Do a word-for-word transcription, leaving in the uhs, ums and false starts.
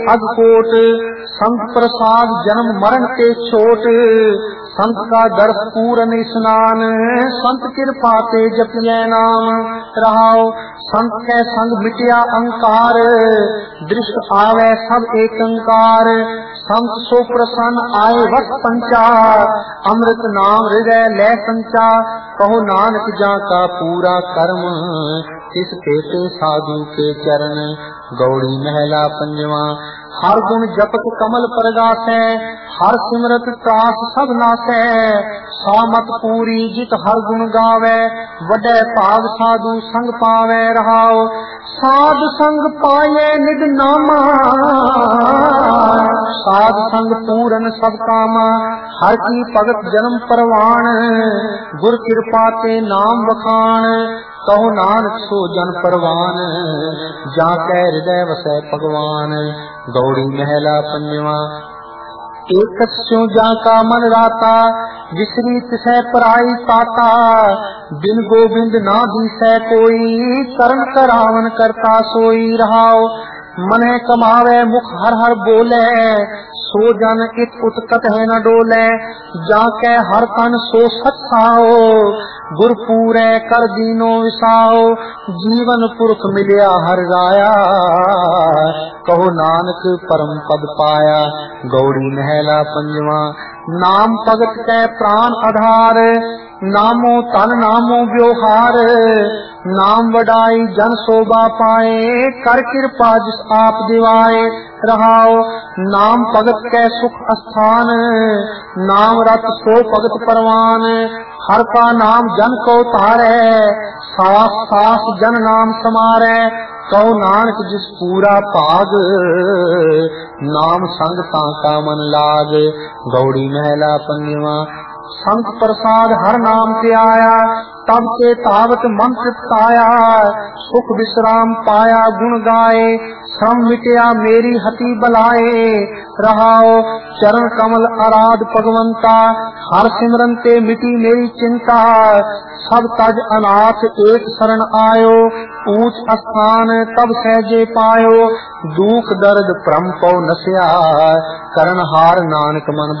अगकोट संत प्रसाद जन्म मरण के छोट संत का दर्श पूरन स्नान संत कृपा ते जपिए नाम रहाओ संत के संग मिटिया अंकार दृष्ट आवे सब एकंकार संत सो प्रसन्न आए वक्त पंचार अमृत नाम हृदय ले संचार कहो नानक जा का पूरा कर्म इस पेटे साधु के चरण गौड़ी महला पंजवा हर गुण जपत कमल परगासै हर सिमरत त्रास सब नासै सामत पूरी जित हर गुण गावे वडे भाग साधु संग पावे रहाओ साध संग पाए निज नामा साध संग पूरन सब कामा हर की भगत जन्म परवान गुर कृपा ते नाम बखान कहो नानक सो जन परवान जा कै हृदय वसै भगवान गौड़ी महला पंजवा एक स्यों जा का मन राता विसरी तिसै पराई ताता बिन गोविंद ना दिसै कोई करण करावन करता सोई रहाओ मने कमावे मुख हर हर बोले सो जन इत उत्कट है न डोले जाके हर तन सो सत्साओ गुर पूरे कर दीनो विसाओ जीवन पुरख मिलिया हर राया कहो नानक परम पद पाया गौड़ी महला पंजवा नाम भगत कै प्राण आधार नामो तन नामो व्यवहार नाम वडाई जन शोभा पाए कर कृपा जिस आप दिवाए रहाओ नाम भगत कै सुख स्थान नाम रत सो भगत परवान हर का नाम जन को तारे सास सास जन नाम समारे कहो नानक जिस पूरा भाग नाम संग ताका मन लाग गौड़ी महला पंजवा संत प्रसाद हर नाम से आया तब से तावत मन तृप्ताया सुख विश्राम पाया गुण गाए श्रम मिटिया मेरी हति बलाए रहाओ चरण कमल आराध भगवंता हर सिमरन ते मिटी मेरी चिंता सब तज अनाथ एक शरण आयो ऊंच स्थान तब सहजे पायो दुख दर्द भ्रम पौ नस्या करण हार नानक मन